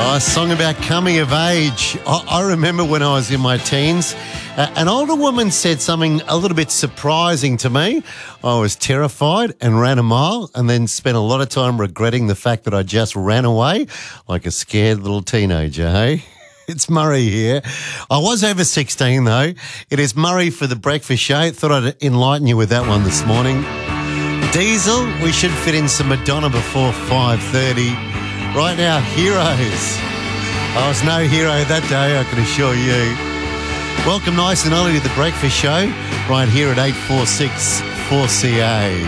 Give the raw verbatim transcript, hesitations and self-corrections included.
Oh, a song about coming of age. I, I remember when I was in my teens, uh, an older woman said something a little bit surprising to me. I was terrified and ran a mile and then spent a lot of time regretting the fact that I just ran away like a scared little teenager, hey? It's Murray here. I was over sixteen, though. It is Murray for the breakfast show. Thought I'd enlighten you with that one this morning. Diesel, we should fit in some Madonna before five thirty. Right now, Heroes. I was no hero that day, I can assure you. Welcome nice and early to the breakfast show right here at eight four six four C A.